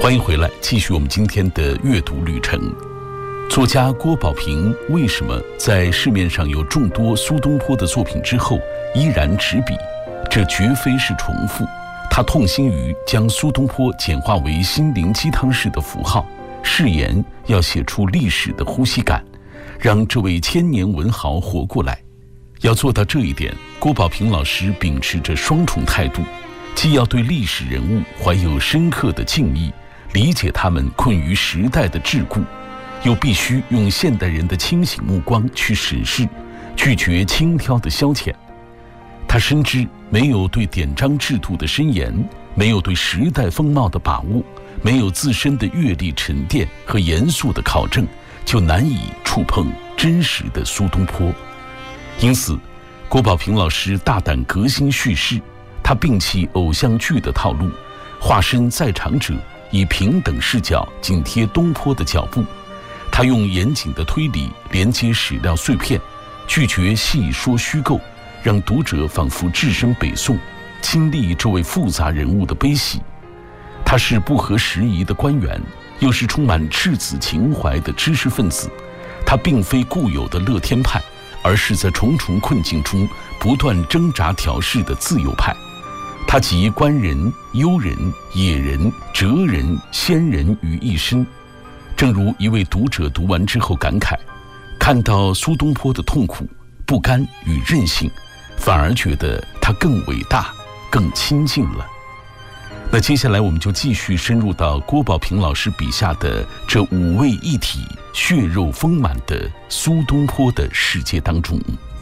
欢迎回来，继续我们今天的阅读旅程。作家郭宝平为什么在市面上有众多苏东坡的作品之后依然执笔？这绝非是重复，他痛心于将苏东坡简化为心灵鸡汤式的符号，誓言要写出历史的呼吸感，让这位千年文豪活过来。要做到这一点，郭宝平老师秉持着双重态度，既要对历史人物怀有深刻的敬意，理解他们困于时代的桎梏，又必须用现代人的清醒目光去审视，拒绝轻佻的消遣。他深知没有对典章制度的深研，没有对时代风貌的把握，没有自身的阅历沉淀和严肃的考证，就难以触碰真实的苏东坡。因此，郭宝平老师大胆革新叙事，他摒弃偶像剧的套路，化身在场者，以平等视角紧贴东坡的脚步。他用严谨的推理连接史料碎片，拒绝细说虚构，让读者仿佛置身北宋，亲历这位复杂人物的悲喜。他是不合时宜的官员，又是充满赤子情怀的知识分子。他并非固有的乐天派，而是在重重困境中不断挣扎调试的自由派。他集官人、幽人、野人、哲人、仙人于一身。正如一位读者读完之后感慨，看到苏东坡的痛苦、不甘与韧性，反而觉得他更伟大、更亲近了。那接下来我们就继续深入到郭宝平老师笔下的这五位一体、血肉丰满的苏东坡的世界当中。